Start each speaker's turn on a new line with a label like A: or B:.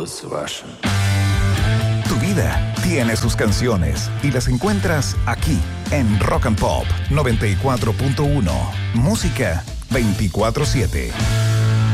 A: was Russian.
B: Tu vida tiene sus canciones y las encuentras aquí en Rock and Pop 94.1. Música 24/7.